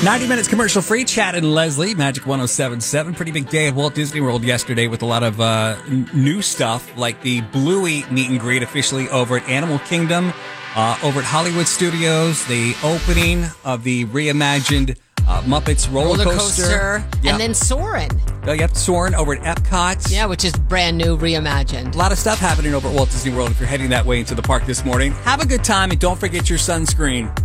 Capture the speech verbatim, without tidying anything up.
ninety minutes commercial free. Chad and Leslie, Magic one oh seven point seven. Pretty big day at Walt Disney World yesterday with a lot of uh, n- new stuff, like the Bluey meet and greet officially over at Animal Kingdom, uh, over at Hollywood Studios, the opening of the reimagined uh, Muppets roller, roller coaster. coaster. Yep. And then Soarin'. Oh, yep, Soarin' over at Epcot. Yeah, which is brand new, reimagined. A lot of stuff happening over at Walt Disney World if you're heading that way into the park this morning. Have a good time and don't forget your sunscreen.